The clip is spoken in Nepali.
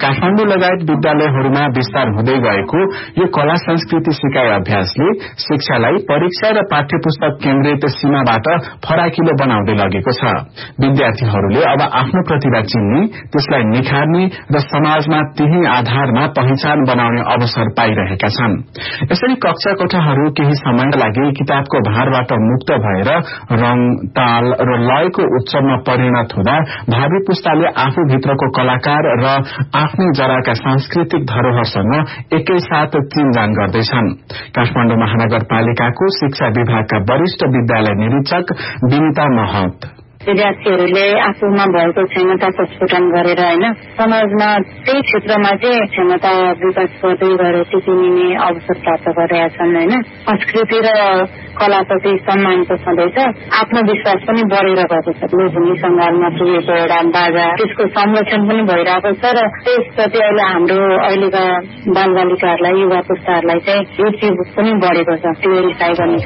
काठमाडौँ लगायत विद्यालयहरूमा विस्तार हुँदै गएको यो कला संस्कृति सिकाइ अभ्यासले शिक्षालाई परीक्षा र पाठ्यपुस्तक केन्द्रित सीमाबाट फराकिलो बनाउँदै लगेको छ। विद्यार्थीहरूले अब आफ्नो प्रतिभा चिन्ने, त्यसलाई निखार्ने र समाजमा त्यही आधारमा पहिचान बनाउने अवसर पाइरहेका छन्। यसरी कक्षा कोठाहरू केही समयका लागि किताबको भारबाट मुक्त भएर रंग, ताल र लयको उत्सवमा परिणत हुँदा भावी पुस्ताले आफूभित्रको कलाकार र आफ्नै जराका सांस्कृतिक धरोहरसँग एकैसाथ चिनजान गर्दैछन्। काठमाडौँ महानगरपालिकाको शिक्षा विभागका वरिष्ठ विद्यालय निरीक्षक विनिता महत विद्यार्थीहरूले आफूमा भएको क्षमता प्रस्फुटन गरेर समाजमा त्यही क्षेत्रमा चाहिँ क्षमता विकास गर्दै गएर टिकिने अवसर प्राप्त गरेका छन्। संस्कृति र कलाप्रति सम्मान त छँदैछ, आत्मविश्वास पनि बढेर गएको छ। लोभुनी सङ्घालमा पुगेको एउटा बाजा, त्यसको संरक्षण पनि भइरहेको छ र त्यसप्रति अहिले हाम्रो अहिलेका बालबालिकाहरूलाई, युवा पुस्ताहरूलाई चाहिँ रुचि पनि बढेको छ। त्यो रिसाइ गर्ने